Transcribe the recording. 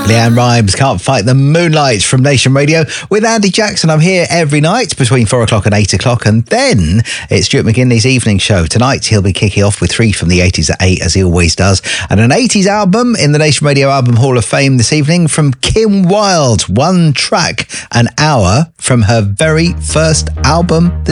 Leanne Rimes, Can't Fight the Moonlight from Nation Radio with Andy Jackson. I'm here every night between 4 o'clock and 8 o'clock. And then it's Stuart McGinley's evening show. Tonight, he'll be kicking off with 3 from the 80s at 8, as he always does. And an 80s album in the Nation Radio Album Hall of Fame this evening from Kim Wilde. 1 track, an hour from her very first album.